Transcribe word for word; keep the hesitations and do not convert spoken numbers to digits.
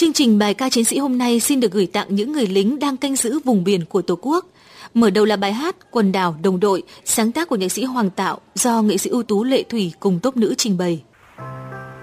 Chương trình bài ca chiến sĩ hôm nay xin được gửi tặng những người lính đang canh giữ vùng biển của Tổ quốc. Mở đầu là bài hát Quần đảo đồng đội, sáng tác của nhạc sĩ Hoàng Tạo do nghệ sĩ ưu tú Lệ Thủy cùng tốp nữ trình bày.